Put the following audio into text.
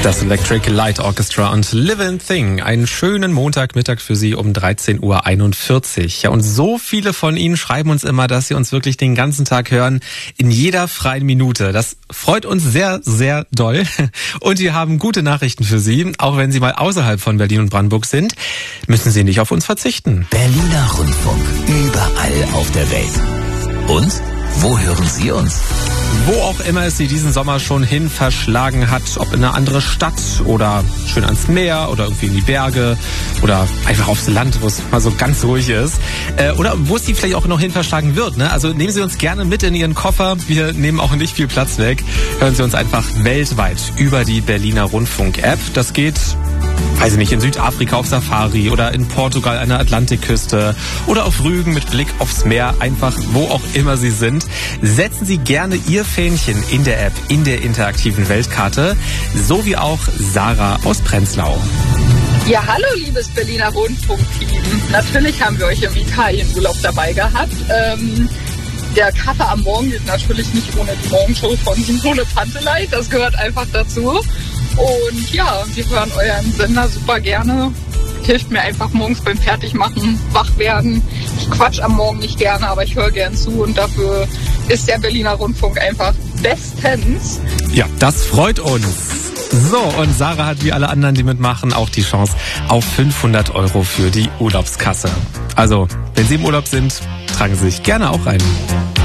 Das Electric Light Orchestra und Living Thing. Einen schönen Montagmittag für Sie um 13.41 Uhr. Ja, und so viele von Ihnen schreiben uns immer, dass Sie uns wirklich den ganzen Tag hören, in jeder freien Minute. Das freut uns sehr, sehr doll. Und wir haben gute Nachrichten für Sie. Auch wenn Sie mal außerhalb von Berlin und Brandenburg sind, müssen Sie nicht auf uns verzichten. Berliner Rundfunk. Überall auf der Welt. Und wo hören Sie uns? Wo auch immer es Sie diesen Sommer schon hin verschlagen hat, ob in eine andere Stadt oder schön ans Meer oder irgendwie in die Berge oder einfach aufs Land, wo es mal so ganz ruhig ist. Oder wo es Sie vielleicht auch noch hin verschlagen wird. Ne? Also nehmen Sie uns gerne mit in Ihren Koffer. Wir nehmen auch nicht viel Platz weg. Hören Sie uns einfach weltweit über die Berliner Rundfunk-App. Das geht, weiß ich nicht, in Südafrika auf Safari oder in Portugal an der Atlantikküste oder auf Rügen mit Blick aufs Meer, einfach wo auch immer Sie sind. Setzen Sie gerne Ihr Fähnchen in der App, in der interaktiven Weltkarte, so wie auch Sarah aus Prenzlau. Ja, hallo liebes Berliner Rundfunk-Team. Natürlich haben wir euch im Italienurlaub dabei gehabt. Der Kaffee am Morgen geht natürlich nicht ohne die Morgenshow von Simone Panteleit. Das gehört einfach dazu. Und ja, wir hören euren Sender super gerne. Hilft mir einfach morgens beim Fertigmachen, wach werden. Ich quatsch am Morgen nicht gerne, aber ich höre gern zu und dafür ist der Berliner Rundfunk einfach bestens. Ja, das freut uns. So, und Sarah hat wie alle anderen, die mitmachen, auch die Chance auf 500 € für die Urlaubskasse. Also, wenn Sie im Urlaub sind, tragen Sie sich gerne auch ein.